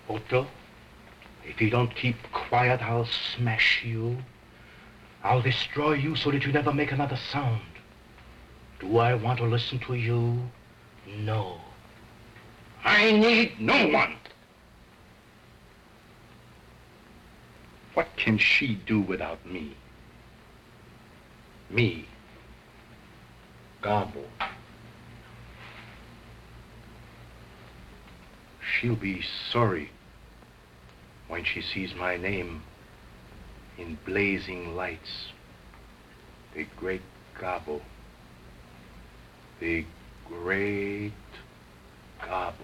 Otto, if you don't keep quiet, I'll smash you. I'll destroy you so that you never make another sound. Do I want to listen to you? No. I need no one. What can she do without me? Me. Gobble. She'll be sorry when she sees my name in blazing lights. The great Gobble. The great Gobble.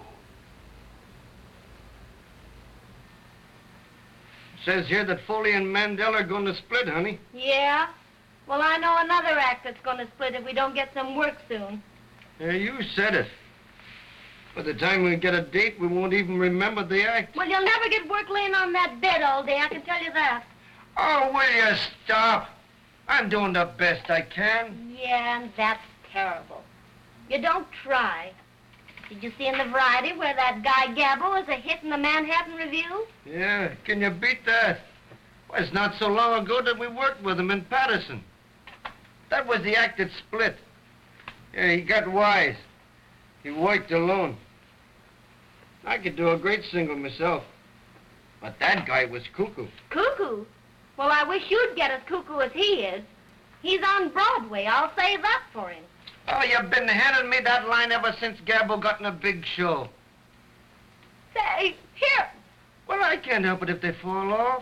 Says here that Foley and Mandel are going to split, honey. Yeah? Well, I know another act that's going to split if we don't get some work soon. Yeah, you said it. By the time we get a date, we won't even remember the act. Well, you'll never get work laying on that bed all day, I can tell you that. Oh, will you stop? I'm doing the best I can. Yeah, and that's terrible. You don't try. Did you see in the Variety where that guy Gabbo was a hit in the Manhattan Review? Yeah, can you beat that? Well, it's not so long ago that we worked with him in Patterson. That was the act that split. Yeah, he got wise. He worked alone. I could do a great single myself. But that guy was cuckoo. Cuckoo? Well, I wish you'd get as cuckoo as he is. He's on Broadway. I'll say that for him. Oh, you've been handing me that line ever since Gabbo got in a big show. Say, here. Well, I can't help it if they fall off.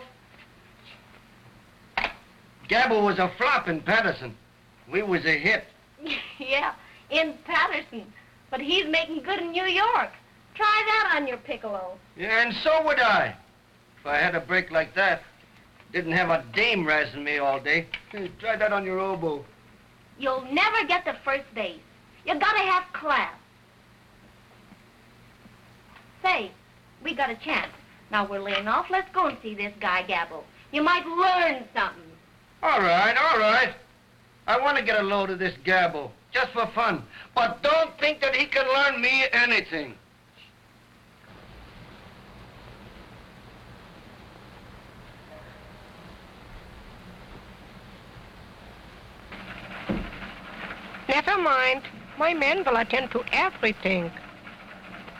Gabbo was a flop in Patterson. We was a hit. Yeah, in Patterson. But he's making good in New York. Try that on your piccolo. Yeah, and so would I. If I had a break like that. Didn't have a dame razzing me all day. Hey, try that on your oboe. You'll never get to first base. You gotta have class. Say, we got a chance. Now we're laying off. Let's go and see this guy Gabbo. You might learn something. All right, all right. I want to get a load of this Gabbo, just for fun. But don't think that he can learn me anything. Never mind. My men will attend to everything.